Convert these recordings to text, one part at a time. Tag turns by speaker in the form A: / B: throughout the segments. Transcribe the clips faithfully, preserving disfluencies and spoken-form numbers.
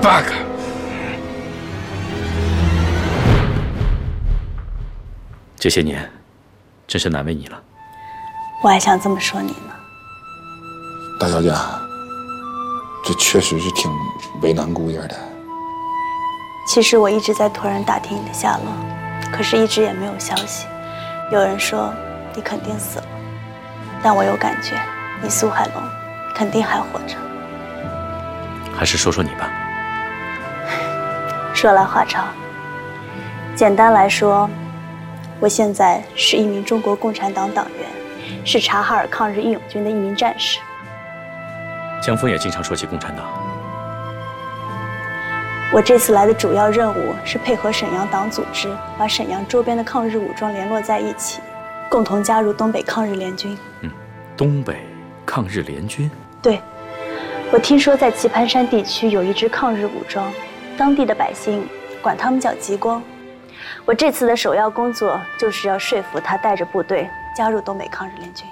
A: 八个。
B: 这些年，真是难为你了。
C: 我还想这么说你呢。
A: 大小姐，这确实是挺为难姑爷的。
C: 其实我一直在托人打听你的下落，可是一直也没有消息。有人说你肯定死了，但我有感觉，你苏海龙肯定还活着。
B: 还是说说你吧。
C: 说来话长，简单来说，我现在是一名中国共产党党员，是察哈尔抗日义勇军的一名战士。
B: 江峰也经常说起共产党。
C: 我这次来的主要任务是配合沈阳党组织，把沈阳周边的抗日武装联络在一起，共同加入东北抗日联军。
B: 嗯，东北抗日联军？
C: 对，我听说在棋盘山地区有一支抗日武装，当地的百姓管他们叫极光。我这次的首要工作就是要说服他带着部队加入东北抗日联军。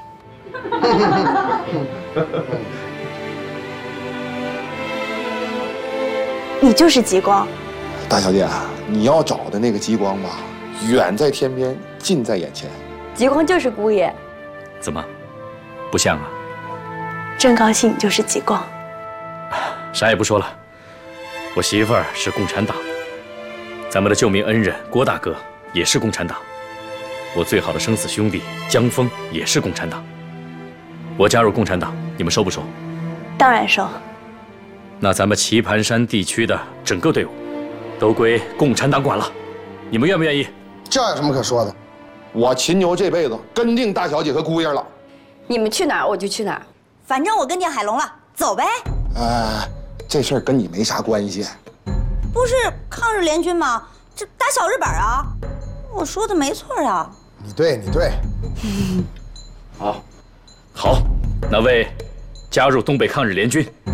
C: 你就是极光。
A: 大小姐，你要找的那个极光吧，远在天边，近在眼前。
D: 极光就是姑爷。
B: 怎么，不像啊？
C: 真高兴你就是极光。
B: 啥也不说了，我媳妇儿是共产党的，咱们的救命恩人郭大哥也是共产党，我最好的生死兄弟江峰也是共产党。我加入共产党，你们收不收？
C: 当然收。
B: 那咱们棋盘山地区的整个队伍都归共产党管了，你们愿不愿意？
A: 这有什么可说的？我秦牛这辈子跟定大小姐和姑爷了。
D: 你们去哪儿我就去哪儿，
E: 反正我跟定海龙了，走呗。
A: 哎，这事儿跟你没啥关系。
E: 不是抗日联军吗？这打小日本啊！我说的没错呀。
A: 你对，你对。
B: 好，好，那为加入东北抗日联军